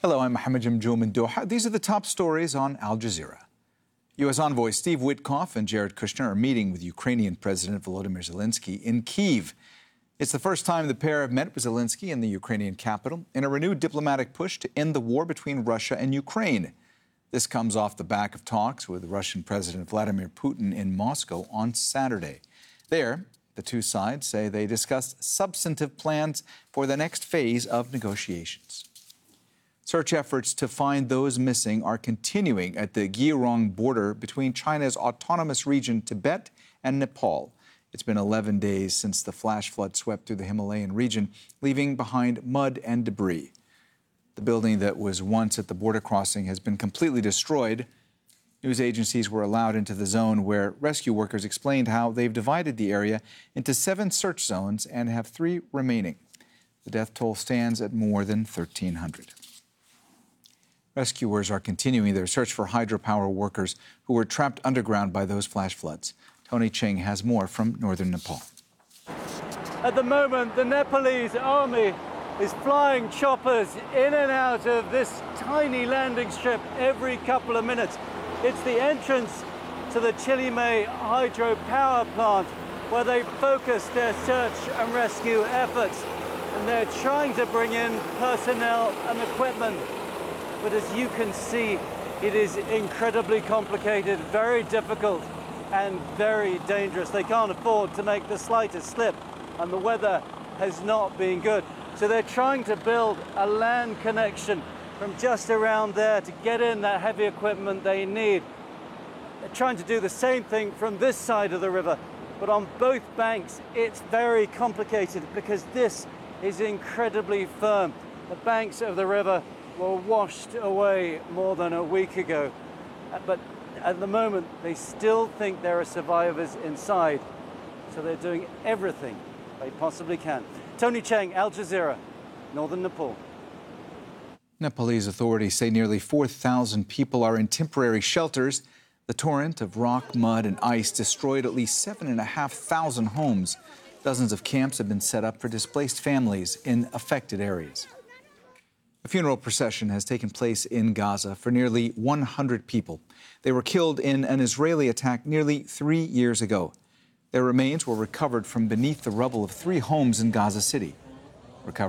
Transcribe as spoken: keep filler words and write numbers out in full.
Hello, I'm Mohammed Jamjoom in Doha. These are the top stories on Al Jazeera. U S envoy Steve Witkoff and Jared Kushner are meeting with Ukrainian President Volodymyr Zelensky in Kyiv. It's the first time the pair have met with Zelensky in the Ukrainian capital in a renewed diplomatic push to end the war between Russia and Ukraine. This comes off the back of talks with Russian President Vladimir Putin in Moscow on Saturday. There, the two sides say they discussed substantive plans for the next phase of negotiations. Search efforts to find those missing are continuing at the Gyeongsang border between China's autonomous region Tibet and Nepal. It's been eleven days since the flash flood swept through the Himalayan region, leaving behind mud and debris. The building that was once at the border crossing has been completely destroyed. News agencies were allowed into the zone where rescue workers explained how they've divided the area into seven search zones and have three remaining. The death toll stands at more than thirteen hundred. Rescuers are continuing their search for hydropower workers who were trapped underground by those flash floods. Tony Ching has more from northern Nepal. At the moment, the Nepalese army is flying choppers in and out of this tiny landing strip every couple of minutes. It's the entrance to the Chilimay hydropower plant where they focus their search and rescue efforts. And they're trying to bring in personnel and equipment. But as you can see, it is incredibly complicated, very difficult, and very dangerous. They can't afford to make the slightest slip, and the weather has not been good. So they're trying to build a land connection from just around there to get in that heavy equipment they need. They're trying to do the same thing from this side of the river, but on both banks, it's very complicated because this is incredibly firm. The banks of the river were washed away more than a week ago. But at the moment, they still think there are survivors inside. So they're doing everything they possibly can. Tony Cheng, Al Jazeera, northern Nepal. Nepalese authorities say nearly four thousand people are in temporary shelters. The torrent of rock, mud, and ice destroyed at least seven thousand five hundred homes. Dozens of camps have been set up for displaced families in affected areas. A funeral procession has taken place in Gaza for nearly one hundred people. They were killed in an Israeli attack nearly three years ago. Their remains were recovered from beneath the rubble of three homes in Gaza City.